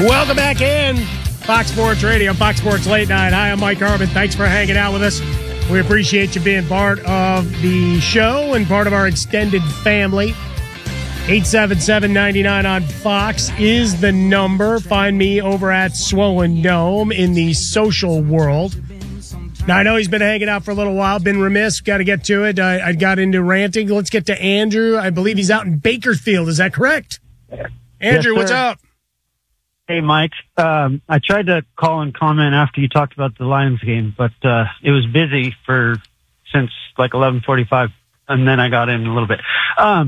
Welcome back in. Fox Sports Radio, Fox Sports Late Night. Hi, I'm Mike Harmon. Thanks for hanging out with us. We appreciate you being part of the show and part of our extended family. 877-99 on Fox is the number. Find me over at Swollen Dome in the social world. Now, I know he's been hanging out for a little while. Been remiss. Got to get to it. I got into ranting. Let's get to Andrew. I believe he's out in Bakersfield. Is that correct? Andrew, yes, what's up? Hey, Mike. I tried to call and comment after you talked about the Lions game, but it was busy since like 11:45, and then I got in a little bit.